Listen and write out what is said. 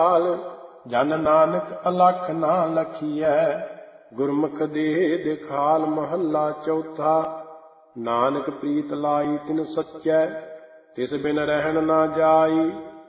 ਜਨ ਨਾਨਕ ਅਲਖ ਨਾ ਲਖੀਐ। ਗੁਰਮੁਖ ਦੇਹ ਦਿਖਾਲ ਮਹੱਲਾ ਚੌਥਾ। ਨਾਨਕ ਪ੍ਰੀਤ ਲਾਈ ਤਿਨ ਸੱਚੈ, ਤਿਸ ਬਿਨ ਰਹਿਣ ਨਾ ਜਾਈ।